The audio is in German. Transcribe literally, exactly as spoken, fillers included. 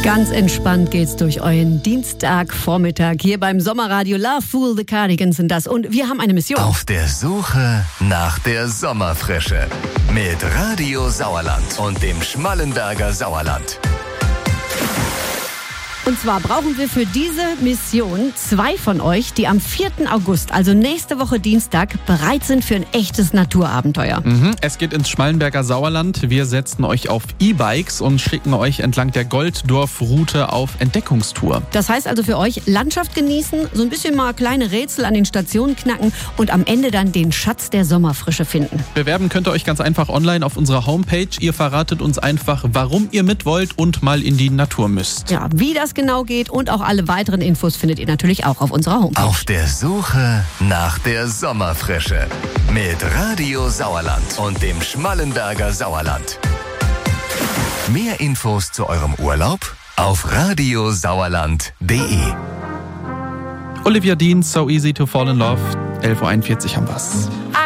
Ganz entspannt geht's durch euren Dienstagvormittag hier beim Sommerradio. Love Fool, the Cardigans sind das. Und wir haben eine Mission. Auf der Suche nach der Sommerfrische. Mit Radio Sauerland und dem Schmallenberger Sauerland. Und zwar brauchen wir für diese Mission zwei von euch, die am vierten August, also nächste Woche Dienstag, bereit sind für ein echtes Naturabenteuer. Mhm. Es geht ins Schmallenberger Sauerland. Wir setzen euch auf E-Bikes und schicken euch entlang der Golddorf-Route auf Entdeckungstour. Das heißt also für euch Landschaft genießen, so ein bisschen mal kleine Rätsel an den Stationen knacken und am Ende dann den Schatz der Sommerfrische finden. Bewerben könnt ihr euch ganz einfach online auf unserer Homepage. Ihr verratet uns einfach, warum ihr mit wollt und mal in die Natur müsst. Ja, wie das genau geht und auch alle weiteren Infos findet ihr natürlich auch auf unserer Homepage. Auf der Suche nach der Sommerfrische. Mit Radio Sauerland und dem Schmallenberger Sauerland. Mehr Infos zu eurem Urlaub auf radiosauerland punkt de. Olivia Dean, So Easy to Fall in Love. elf Uhr einundvierzig haben wir's.